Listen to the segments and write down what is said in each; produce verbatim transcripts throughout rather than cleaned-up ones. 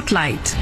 Spotlight.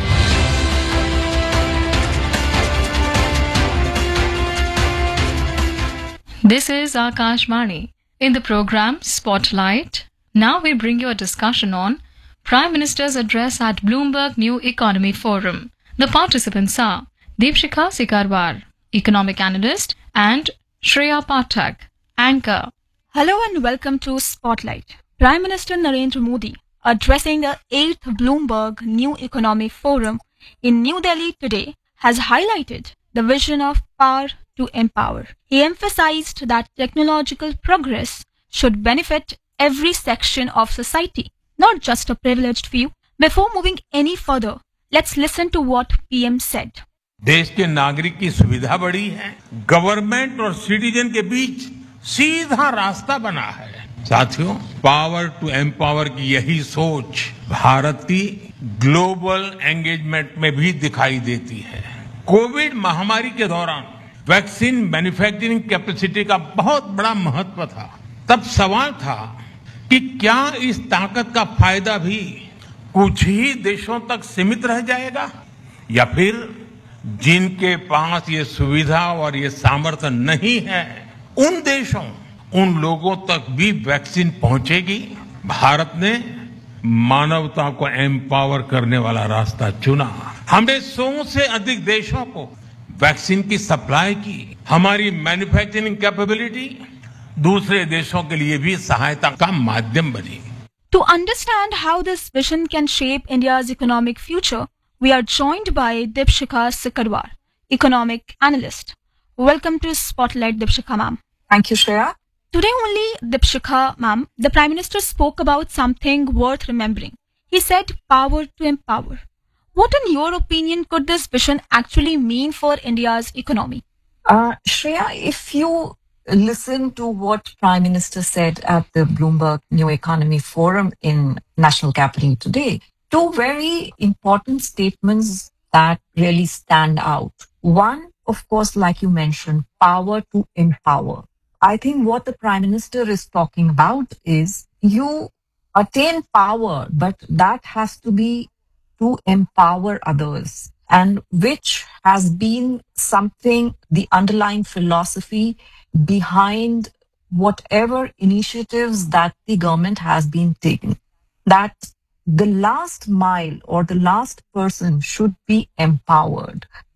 This is Akashvani. In the program Spotlight, now we bring you a discussion on Prime Minister's address at Bloomberg New Economy Forum. The participants are Deepshikha Sikarwar, economic analyst, and Shreya Pathak, anchor. Hello and welcome to Spotlight. Prime Minister Narendra Modi addressing the eighth Bloomberg New Economy Forum in New Delhi today has highlighted the vision of power to empower. He emphasized that technological progress should benefit every section of society, not just a privileged few. Before moving any further, let's listen to what P M said. देश के नागरिक की सुविधा बढ़ी है, government और citizen के बीच सीधा रास्ता बना है। साथियों, पावर टू एम्पावर की यही सोच भारत की ग्लोबल एंगेजमेंट में भी दिखाई देती है। कोविड महामारी के दौरान वैक्सीन मैन्युफैक्चरिंग कैपेसिटी का बहुत बड़ा महत्व था। तब सवाल था कि क्या इस ताकत का फायदा भी कुछ ही देशों तक सीमित रह जाएगा, या फिर जिनके पास ये सुविधा और ये सामर्थ्य नहीं है, उन देशों, उन लोगों तक भी वैक्सीन पहुंचेगी। भारत ने मानवता को एम्पावर करने वाला रास्ता चुना। हमने सौ से अधिक देशों को वैक्सीन की सप्लाई की। हमारी मैन्युफैक्चरिंग कैपेबिलिटी दूसरे देशों के लिए भी सहायता का माध्यम बनी। To understand how this vision can shape India's economic future, we are joined by Deepshikha Sikarwar, economic analyst. Welcome to Spotlight, Deepshikha ma'am. Thank you, Shreya. Today only, Deepshikha ma'am, the Prime Minister spoke about something worth remembering. He said power to empower. What, in your opinion, could this vision actually mean for India's economy? Uh, Shreya, if you listen to what Prime Minister said at the Bloomberg New Economy Forum in National Capital today, two very important statements that really stand out. One, of course, like you mentioned, power to empower. I think what the Prime Minister is talking about is you attain power, but that has to be to empower others, and which has been something, the underlying philosophy behind whatever initiatives that the government has been taking, that the last mile or the last person should be empowered.